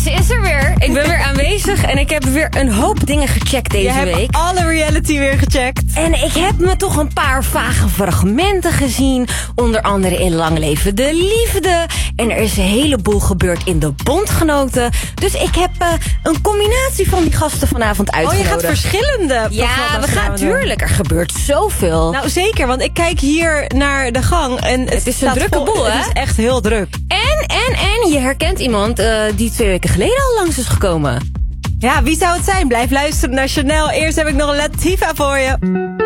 Ze is er weer. Ik ben weer aanwezig en ik heb weer een hoop dingen gecheckt deze week. Je hebt alle reality weer gecheckt. En ik heb me toch een paar vage fragmenten gezien. Onder andere in Lang Leven de Liefde. En er is een heleboel gebeurd in de Bondgenoten. Dus ik heb een combinatie van die gasten vanavond uitgenodigd. Oh, je gaat verschillende Ja, we gaan tuurlijk. Er gebeurt zoveel. Nou, zeker, want ik kijk hier naar de gang. En het is een drukke boel, hè? Het is echt heel druk. En je herkent iemand die 2 weken geleden al langs is gekomen. Ja, wie zou het zijn? Blijf luisteren naar Chanel. Eerst heb ik nog een Latifah voor je.